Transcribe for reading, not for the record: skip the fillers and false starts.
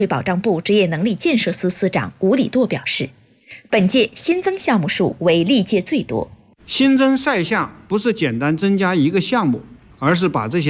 保障部职业能力建设司司长吴礼舵表示，本届新增项目数为历届最多。 新增赛项不是简单增加一个项目，而是把这些